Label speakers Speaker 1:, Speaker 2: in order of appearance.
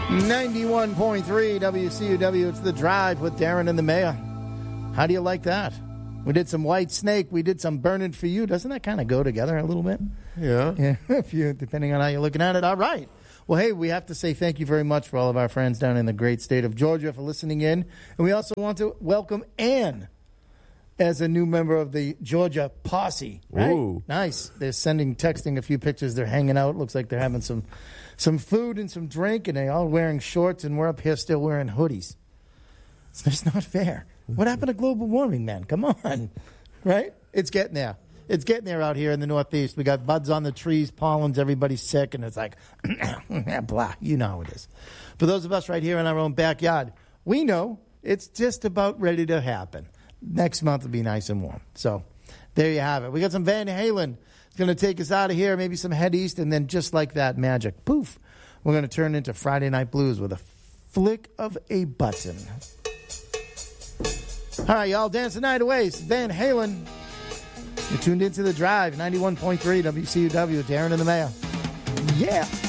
Speaker 1: 91.3 WCUW. It's The Drive with Darren and the Mayor. How do you like that? We did some White Snake. We did some Burning for You. Doesn't that kind of go together a little bit?
Speaker 2: Yeah.
Speaker 1: If you, depending on how you're looking at it. All right. Well, hey, we have to say thank you very much for all of our friends down in the great state of Georgia for listening in. And we also want to welcome Ann as a new member of the Georgia Posse. Right?
Speaker 2: Ooh.
Speaker 1: Nice. They're texting a few pictures. They're hanging out. Looks like they're having some food and some drink, and they're all wearing shorts, and we're up here still wearing hoodies. It's just not fair. What happened to global warming, man? Come on. Right? It's getting there. It's getting there out here in the Northeast. We got buds on the trees, pollens, everybody's sick, and it's like, blah. You know how it is. For those of us right here in our own backyard, we know it's just about ready to happen. Next month will be nice and warm. So there you have it. We got some Van Halen. It's going to take us out of here, maybe some Head East, and then just like that, magic, poof, we're going to turn into Friday Night Blues with a flick of a button. All right, y'all, dance the night away. It's Van Halen. You're tuned into The Drive, 91.3 WCUW, Darren and the Mayor. Yeah.